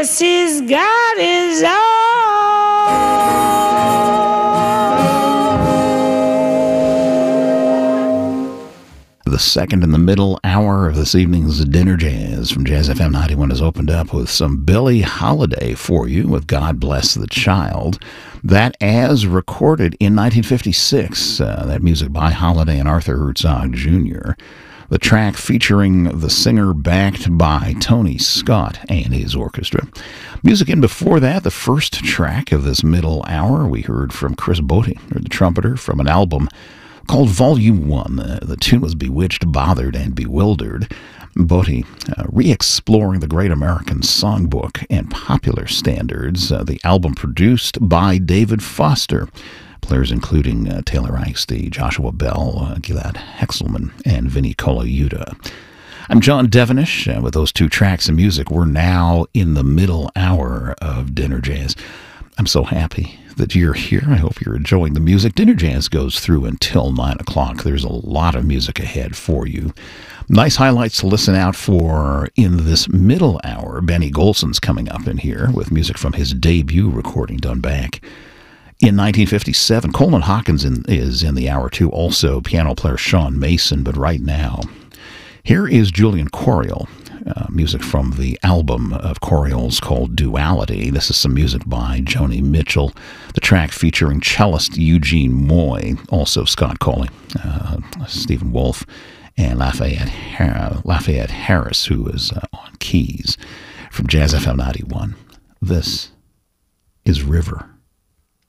He's got his The second and the middle hour of this evening's Dinner Jazz from Jazz FM 91 has opened up with some Billie Holiday for you with God Bless the Child. That as recorded in 1956, that music by Holiday and Arthur Herzog Jr. The track featuring the singer backed by Tony Scott and his orchestra. Music in before that, the first track of this middle hour, we heard from Chris Botti, or the trumpeter, from an album called Volume 1. The tune was Bewitched, Bothered, and Bewildered. Botti re-exploring the Great American Songbook and popular standards. The album produced by David Foster. Players including Taylor Ickes, Joshua Bell, Gilad Hexelman, and Vinnie Colaiuta. I'm John Devenish. With those two tracks of music, we're now in the middle hour of Dinner Jazz. I'm so happy that you're here. I hope you're enjoying the music. Dinner Jazz goes through until 9 o'clock. There's a lot of music ahead for you. Nice highlights to listen out for in this middle hour. Benny Golson's coming up in here with music from his debut recording done back in 1957. Coleman Hawkins is in the hour too. Also, piano player Sean Mason. But right now, here is Julian Coriol. Music from the album of Coriol's called Duality. This is some music by Joni Mitchell. The track featuring cellist Eugene Moy, also Scott Colley, Stephen Wolfe, and Lafayette Harris, who is on keys from Jazz FM 91. This is River.